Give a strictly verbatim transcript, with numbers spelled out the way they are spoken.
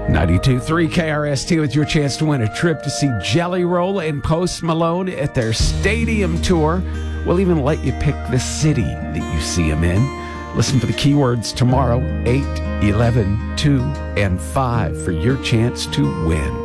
ninety-two point three K R S T with your chance to win a trip to see Jelly Roll and Post Malone at their stadium tour. We'll even let you pick the city that you see them in. Listen for the keywords tomorrow, eight, eleven, two, and five for your chance to win.